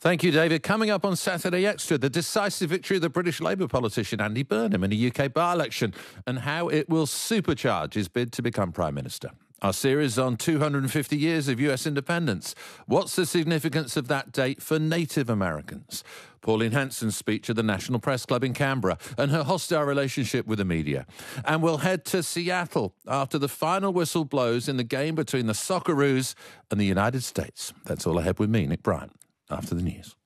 Thank you, David. Coming up on Saturday Extra, the decisive victory of the British Labour politician Andy Burnham in a UK by-election and how it will supercharge his bid to become Prime Minister. Our series on 250 years of US independence. What's the significance of that date for Native Americans? Pauline Hanson's speech at the National Press Club in Canberra and her hostile relationship with the media. And we'll head to Seattle after the final whistle blows in the game between the Socceroos and the United States. That's all ahead with me, Nick Bryant, after the news.